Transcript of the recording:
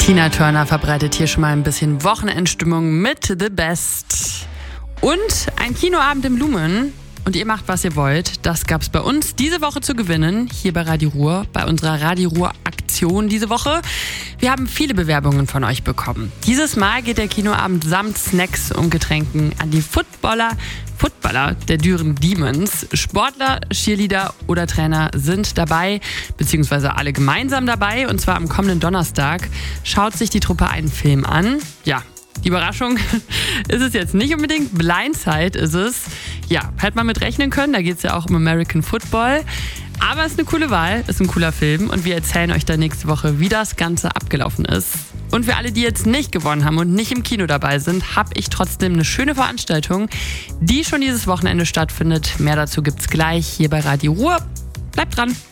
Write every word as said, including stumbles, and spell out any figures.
Tina Turner verbreitet hier schon mal ein bisschen Wochenendstimmung mit The Best. Und ein Kinoabend im Lumen. Und ihr macht, was ihr wollt. Das gab's bei uns diese Woche zu gewinnen, hier bei Radio Ruhr, bei unserer Radio Ruhr-Aktion diese Woche. Wir haben viele Bewerbungen von euch bekommen. Dieses Mal geht der Kinoabend samt Snacks und Getränken an die Footballer, Footballer der Düren Demons. Sportler, Cheerleader oder Trainer sind dabei, beziehungsweise alle gemeinsam dabei. Und zwar am kommenden Donnerstag schaut sich die Truppe einen Film an. Ja, die Überraschung ist es jetzt nicht unbedingt. Blindside ist es. Ja, hätte man mit rechnen können. Da geht es ja auch um American Football. Aber es ist eine coole Wahl, ist ein cooler Film. Und wir erzählen euch dann nächste Woche, wie das Ganze abgelaufen ist. Und für alle, die jetzt nicht gewonnen haben und nicht im Kino dabei sind, habe ich trotzdem eine schöne Veranstaltung, die schon dieses Wochenende stattfindet. Mehr dazu gibt's gleich hier bei Radio Ruhr. Bleibt dran!